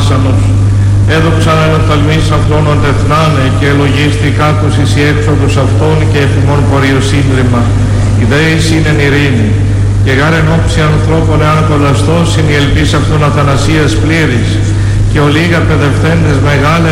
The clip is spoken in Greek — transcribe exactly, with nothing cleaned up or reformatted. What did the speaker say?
βάσανος. Έδοξαν ενοφθαλμείς αυτών οντεθνάνε και ελογίστηκα τους εις η έξοδος αυτών και εφημών ποριοσύντριμμα. Η δέης είναι ειρήνη. Και γάρ εν όψη ανθρώπων εάν κολλαστός είναι η ελπίς αυτών αθανασίας πλήρης. Και ο λίγα παιδευθέντες μεγάλε